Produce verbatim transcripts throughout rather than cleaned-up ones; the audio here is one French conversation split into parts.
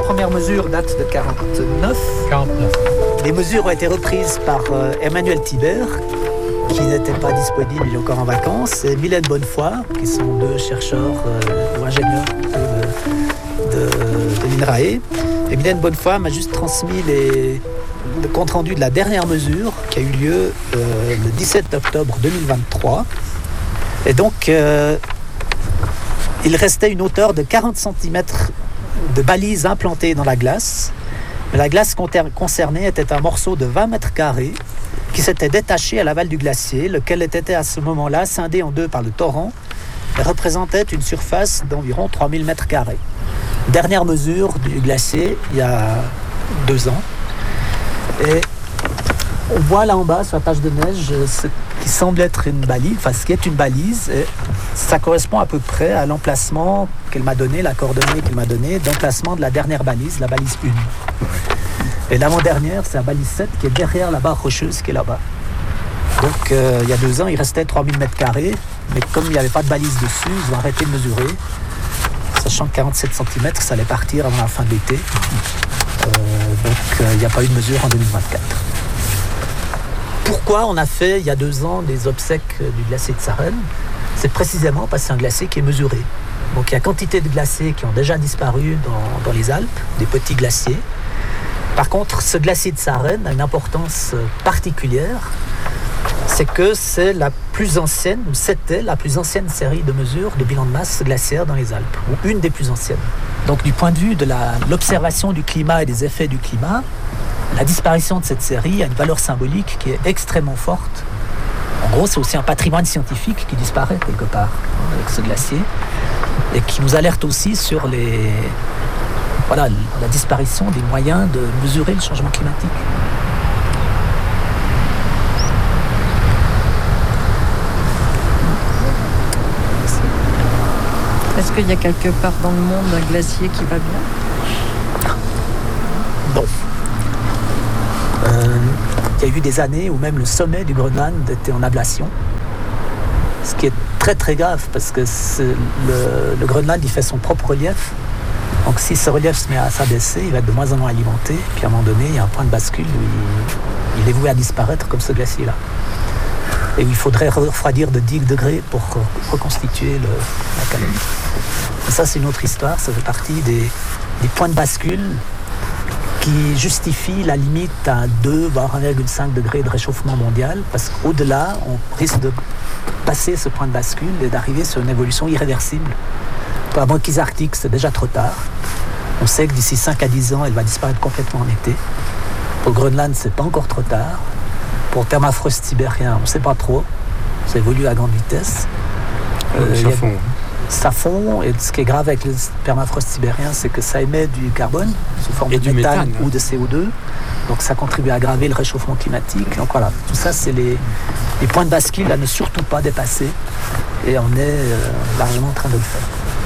premières mesures datent de quarante-neuf. quarante-neuf. Les mesures ont été reprises par euh, Emmanuel Thibert, qui n'était pas disponible, il est encore en vacances, et Mylène Bonnefoy, qui sont deux chercheurs euh, ou ingénieurs de, de, de l'INRAE. Et Mylène Bonnefoy m'a juste transmis les, le compte-rendu de la dernière mesure qui a eu lieu euh, le dix-sept octobre deux mille vingt-trois. Et donc, euh, il restait une hauteur de quarante centimètres de balises implantées dans la glace. Mais la glace concernée était un morceau de vingt mètres carrés qui s'était détaché à l'aval du glacier, lequel était à ce moment-là scindé en deux par le torrent et représentait une surface d'environ trois mille mètres carrés. Dernière mesure du glacier, il y a deux ans. Et on voit là en bas, sur la tache de neige, ce qui semble être une balise, enfin ce qui est une balise. Et ça correspond à peu près à l'emplacement qu'elle m'a donné, la coordonnée qu'elle m'a donnée, d'emplacement de la dernière balise, la balise un. Et l'avant-dernière, c'est la balise sept qui est derrière la barre rocheuse qui est là-bas. Donc euh, il y a deux ans, il restait trois mille mètres carrés, mais comme il n'y avait pas de balise dessus, ils ont arrêté de mesurer, sachant que quarante-sept centimètres, ça allait partir avant la fin de l'été. Euh, donc il euh, n'y a pas eu de mesure en deux mille vingt-quatre. Pourquoi on a fait, il y a deux ans, des obsèques du glacier de Sarren? C'est précisément parce que c'est un glacier qui est mesuré. Donc il y a quantité de glaciers qui ont déjà disparu dans, dans les Alpes, des petits glaciers. Par contre, ce glacier de Sarren a une importance particulière, c'est que c'est la plus ancienne, ou c'était la plus ancienne série de mesures de bilan de masse glaciaire dans les Alpes, ou une des plus anciennes. Donc du point de vue de la, l'observation du climat et des effets du climat, la disparition de cette série a une valeur symbolique qui est extrêmement forte. En gros, c'est aussi un patrimoine scientifique qui disparaît quelque part avec ce glacier, et qui nous alerte aussi sur les... Voilà, la disparition des moyens de mesurer le changement climatique. Est-ce qu'il y a quelque part dans le monde un glacier qui va bien? Non. Euh, il y a eu des années où même le sommet du Groenland était en ablation. Ce qui est très très grave parce que le, le Groenland il fait son propre relief. Donc si ce relief se met à s'abaisser, il va être de moins en moins alimenté. Puis à un moment donné, il y a un point de bascule où il, il est voué à disparaître comme ce glacier-là. Et il faudrait refroidir de dix degrés pour reconstituer le, la calorie. Et ça, c'est une autre histoire. Ça fait partie des, des points de bascule qui justifient la limite à deux, voire un virgule cinq degrés de réchauffement mondial. Parce qu'au-delà, on risque de passer ce point de bascule et d'arriver sur une évolution irréversible. Pour la banquise arctique, c'est déjà trop tard. On sait que d'ici cinq à dix ans, elle va disparaître complètement en été. Pour Groenland, c'est pas encore trop tard. Pour le permafrost sibérien, on ne sait pas trop. Ça évolue à grande vitesse. Euh, ça fond. Ça fond, et ce qui est grave avec le permafrost sibérien, c'est que ça émet du carbone sous forme et de méthane, méthane ou de C O deux. Donc ça contribue à aggraver le réchauffement climatique. Donc voilà, tout ça, c'est les, les points de bascule à ne surtout pas dépasser. Et on est euh, largement en train de le faire.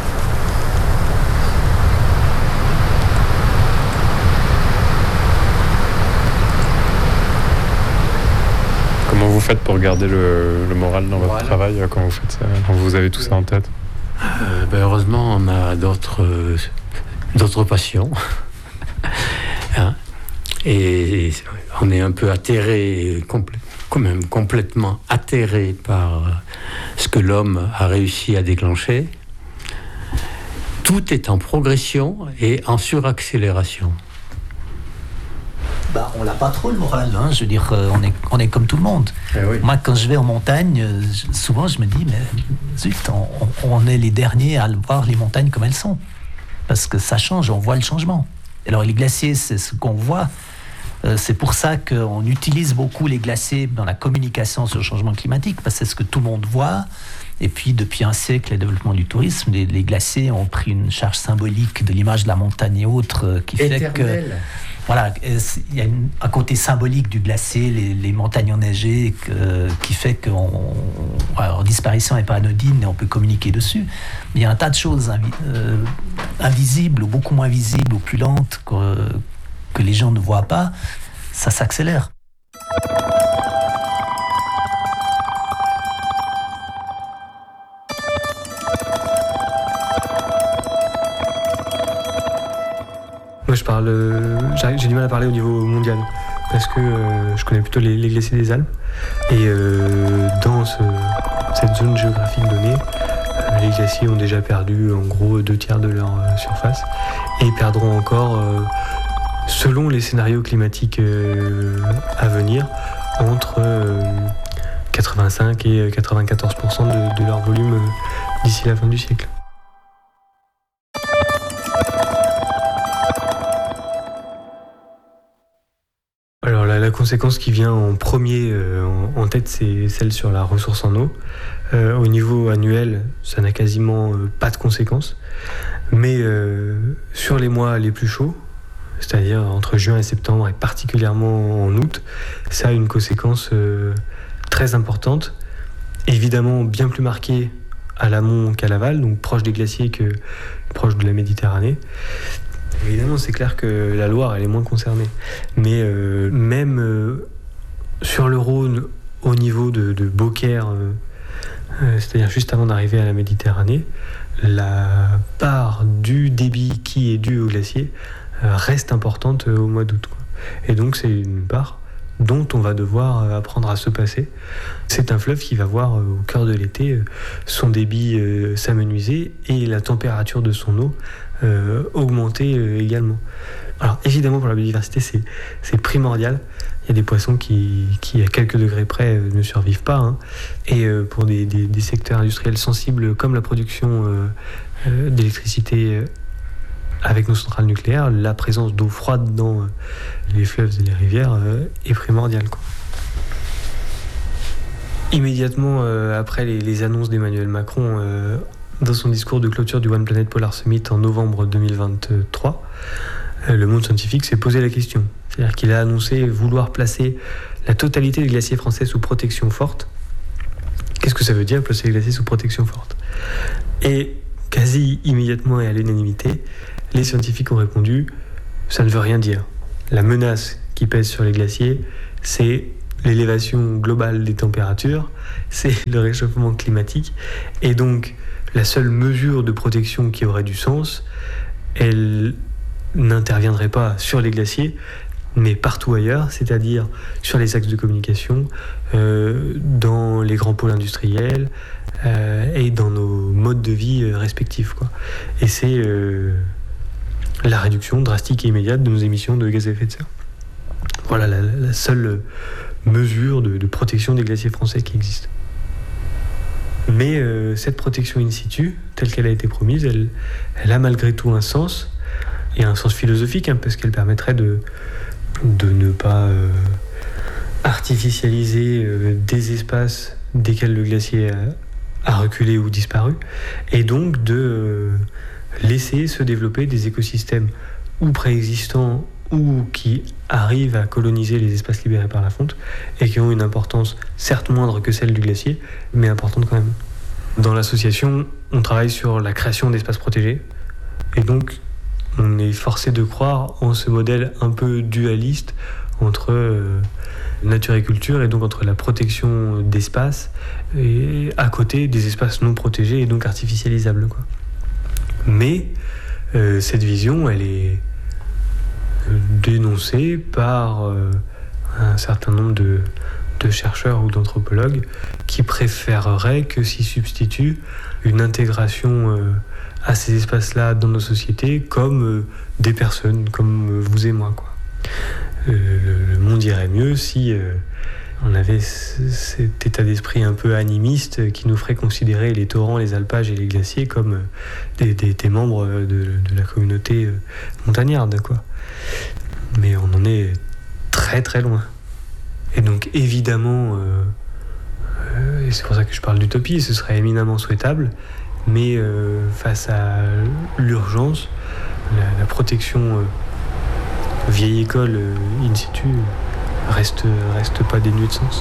Comment vous faites pour garder le, le moral dans votre Voilà. travail quand vous faites ça, quand vous avez tout ça en tête? Euh, ben heureusement, on a d'autres, euh, d'autres passions. Hein? Et on est un peu atterré, complè- quand même complètement atterré par ce que l'homme a réussi à déclencher. Tout est en progression et en suraccélération. Bah, on l'a pas trop le moral, hein. Je veux dire, euh, on, est, on est comme tout le monde. Eh oui. Moi, quand je vais en montagne, euh, je- souvent je me dis, mais zut, on, on- on est les derniers à voir les montagnes comme elles sont. Parce que ça change, on voit le changement. Alors les glaciers, c'est ce qu'on voit. Euh, c'est pour ça qu'on utilise beaucoup les glaciers dans la communication sur le changement climatique, parce que c'est ce que tout le monde voit. Et puis, depuis un siècle, le développement du tourisme, les, les glaciers ont pris une charge symbolique de l'image de la montagne et autres, euh, qui fait que... Voilà, il y a une, un côté symbolique du glacier, les, les montagnes enneigées, que, qui fait que leur disparition n'est pas anodine et on peut communiquer dessus. Mais il y a un tas de choses invi, euh, invisibles ou beaucoup moins visibles ou plus lentes que, que les gens ne voient pas. Ça s'accélère. Moi, je parle, euh, j'ai, j'ai du mal à parler au niveau mondial parce que euh, je connais plutôt les, les glaciers des Alpes. Et euh, dans ce, cette zone géographique donnée, euh, les glaciers ont déjà perdu en gros deux tiers de leur euh, surface et perdront encore, euh, selon les scénarios climatiques euh, à venir, entre euh, quatre-vingt-cinq et quatre-vingt-quatorze pour cent de, de leur volume euh, d'ici la fin du siècle. Alors la, la conséquence qui vient en premier euh, en, en tête, c'est celle sur la ressource en eau. Euh, au niveau annuel, ça n'a quasiment euh, pas de conséquences. Mais euh, sur les mois les plus chauds, c'est-à-dire entre juin et septembre et particulièrement en août, ça a une conséquence euh, très importante, évidemment bien plus marquée à l'amont qu'à l'aval, donc proche des glaciers que proche de la Méditerranée. Évidemment, c'est clair que la Loire, elle est moins concernée. Mais euh, même euh, sur le Rhône, au niveau de, de Beaucaire, euh, euh, c'est-à-dire juste avant d'arriver à la Méditerranée, la part du débit qui est dû au glacier euh, reste importante euh, au mois d'août, quoi. Et donc, c'est une part dont on va devoir euh, apprendre à se passer. C'est un fleuve qui va voir euh, au cœur de l'été euh, son débit euh, s'amenuiser et la température de son eau Euh, augmenter euh, également. Alors évidemment pour la biodiversité c'est, c'est primordial. Il y a des poissons qui, qui à quelques degrés près euh, ne survivent pas, hein. Et euh, pour des, des, des secteurs industriels sensibles comme la production euh, euh, d'électricité euh, avec nos centrales nucléaires, la présence d'eau froide dans euh, les fleuves et les rivières euh, est primordiale, quoi. Immédiatement euh, après les, les annonces d'Emmanuel Macron euh, dans son discours de clôture du One Planet Polar Summit en novembre deux mille vingt-trois, le monde scientifique s'est posé la question. C'est-à-dire qu'il a annoncé vouloir placer la totalité des glaciers français sous protection forte. Qu'est-ce que ça veut dire, placer les glaciers sous protection forte ? Et quasi immédiatement et à l'unanimité, les scientifiques ont répondu « ça ne veut rien dire. La menace qui pèse sur les glaciers, c'est l'élévation globale des températures, c'est le réchauffement climatique, et donc la seule mesure de protection qui aurait du sens, elle n'interviendrait pas sur les glaciers, mais partout ailleurs, c'est-à-dire sur les axes de communication, euh, dans les grands pôles industriels euh, et dans nos modes de vie euh, respectifs, quoi. Et c'est euh, la réduction drastique et immédiate de nos émissions de gaz à effet de serre. Voilà la, la seule mesure de, de protection des glaciers français qui existe. Mais euh, cette protection in situ, telle qu'elle a été promise, elle, elle a malgré tout un sens, et un sens philosophique, hein, parce qu'elle permettrait de, de ne pas euh, artificialiser euh, des espaces desquels le glacier a, a reculé ou disparu, et donc de euh, laisser se développer des écosystèmes ou préexistants ou qui arrivent à coloniser les espaces libérés par la fonte et qui ont une importance certes moindre que celle du glacier, mais importante quand même. Dans l'association, on travaille sur la création d'espaces protégés et donc on est forcé de croire en ce modèle un peu dualiste entre euh, nature et culture, et donc entre la protection d'espaces et à côté des espaces non protégés et donc artificialisables, quoi. Mais euh, cette vision, elle est dénoncée par euh, un certain nombre de, de chercheurs ou d'anthropologues qui préféreraient que s'y substitue une intégration euh, à ces espaces-là dans nos sociétés comme euh, des personnes, comme vous et moi, quoi. Euh, le, le monde irait mieux si euh, on avait c- cet état d'esprit un peu animiste qui nous ferait considérer les torrents, les alpages et les glaciers comme euh, des, des, des membres de, de la communauté euh, montagnarde, quoi. Mais on en est très très loin. Et donc évidemment, euh, euh, et c'est pour ça que je parle d'utopie, ce serait éminemment souhaitable, mais euh, face à l'urgence, la, la protection euh, vieille école euh, in situ reste, reste pas dénuée de sens.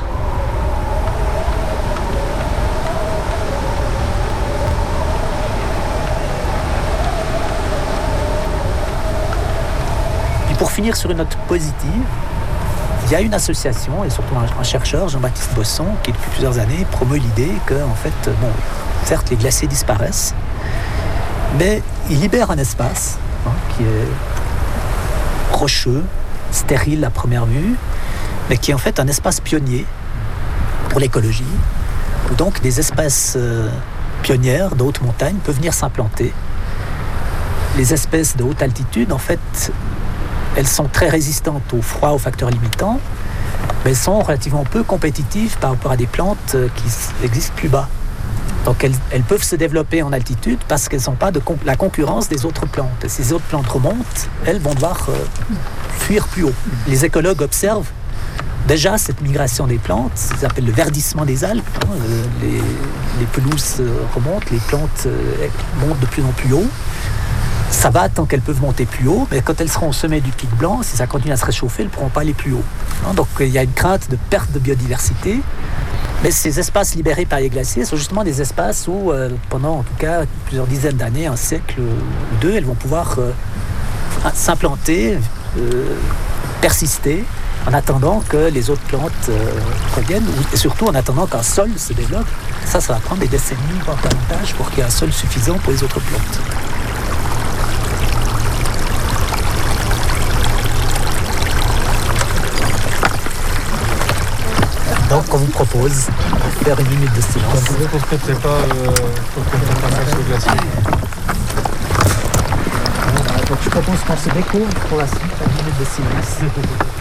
Pour finir sur une note positive, il y a une association et surtout un, un chercheur, Jean-Baptiste Bosson, qui depuis plusieurs années promeut l'idée que, en fait, bon, certes les glaciers disparaissent, mais ils libèrent un espace, hein, qui est rocheux, stérile à première vue, mais qui est en fait un espace pionnier pour l'écologie, où donc des espèces euh, pionnières de haute montagne peuvent venir s'implanter. Les espèces de haute altitude, en fait, elles sont très résistantes au froid, aux facteurs limitants, mais elles sont relativement peu compétitives par rapport à des plantes qui existent plus bas. Donc elles, elles peuvent se développer en altitude parce qu'elles n'ont pas de con- la concurrence des autres plantes. Et si les autres plantes remontent, elles vont devoir euh, fuir plus haut. Les écologues observent déjà cette migration des plantes, ils appellent le verdissement des Alpes. Hein, euh, les, les pelouses euh, remontent, les plantes euh, montent de plus en plus haut. Ça va tant qu'elles peuvent monter plus haut, mais quand elles seront au sommet du pic blanc, si ça continue à se réchauffer, elles ne pourront pas aller plus haut. Hein, donc il y a une crainte de perte de biodiversité. Mais ces espaces libérés par les glaciers sont justement des espaces où, euh, pendant en tout cas plusieurs dizaines d'années, un siècle ou deux, elles vont pouvoir euh, s'implanter, euh, persister, en attendant que les autres plantes euh, reviennent, et surtout en attendant qu'un sol se développe. Ça, ça va prendre des décennies, voire davantage, pour qu'il y ait un sol suffisant pour les autres plantes. Donc on vous propose de faire une minute de silence. Ça veut dire qu'on ne se mettrait pas euh, pour qu'on fasse face au glacier. Donc je propose qu'on se découvre pour la suite, une minute de silence.